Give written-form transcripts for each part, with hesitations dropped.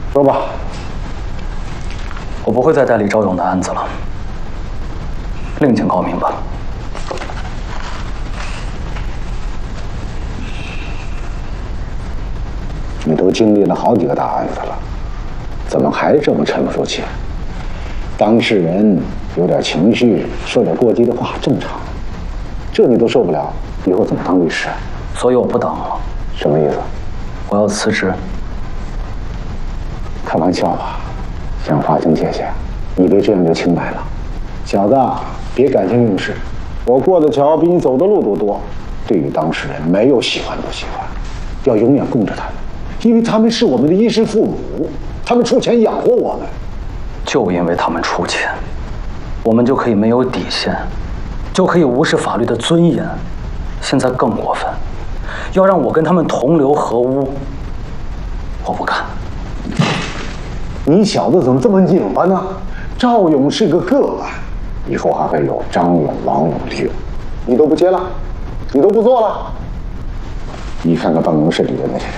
说吧。 我不会再代理赵勇的案子了，另请高明吧。 你都经历了好几个大案子了，怎么还这么沉不住气？当事人有点情绪，说点过激的话正常，这你都受不了，以后怎么当律师？ 所以我不当了。 什么意思？ 我要辞职。 开玩笑吧，想划清界限，以为这样就清白了？小子，别感情用事。我过的桥比你走的路都多。对于当事人，没有喜欢不喜欢，要永远供着他们，因为他们是我们的衣食父母，他们出钱养活我们。 就因为他们出钱，我们就可以没有底线，就可以无视法律的尊严。现在更过分，要让我跟他们同流合污，我不干。 你小子怎么这么拧巴呢？赵勇是个个案，以后还会有张勇、王勇、李勇，你都不接了，你都不做了。你看看办公室里的那些人，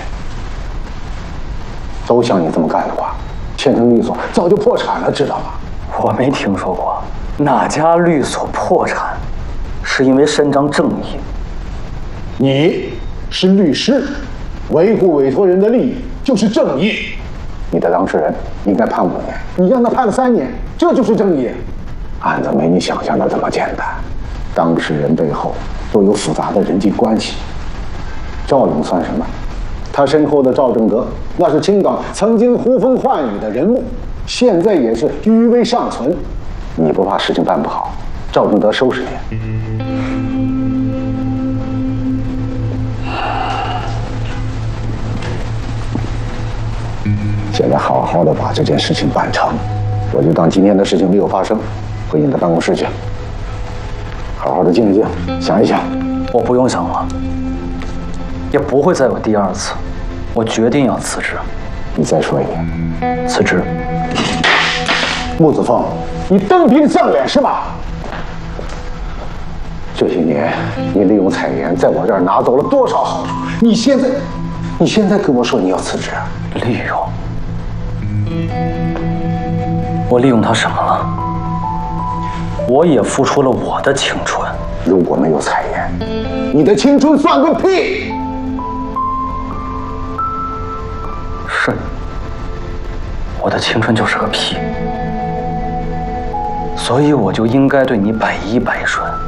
都像你这么干的话，签成律所早就破产了，知道吗？ 我没听说过哪家律所破产是因为伸张正义。 你是律师，维护委托人的利益就是正义。你的当事人应该判5年，你让他判了3年，这就是正义。案子没你想象的这么简单，当事人背后都有复杂的人际关系。赵勇算什么？他身后的赵正德，那是青岛曾经呼风唤雨的人物，现在也是余威尚存。你不怕事情办不好，赵正德收拾你？现在好好的把这件事情办成，我就当今天的事情没有发生，回你的办公室去，好好的静一静，想一想。 我不用想了，也不会再有第2次。我决定要辞职。 你再说一遍。 辞职。 穆子峰，你蹬鼻子上脸是吧？这些年你利用彩妍在我这儿拿走了多少好处？你现在跟我说你要辞职啊？ 利用？我利用他什么了？我也付出了我的青春。 如果没有彩妍，你的青春算个屁！ 是，我的青春就是个屁，所以我就应该对你百依百顺。